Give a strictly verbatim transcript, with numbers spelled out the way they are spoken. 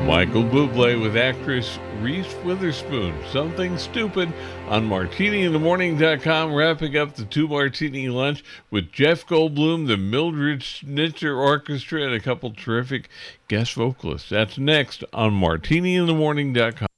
Michael Bublé with actress Reese Witherspoon. Something Stupid on martini in the morning dot com, wrapping up the two martini lunch with Jeff Goldblum, the Mildred Schnitzer Orchestra, and a couple terrific guest vocalists. That's next on martini in the morning dot com.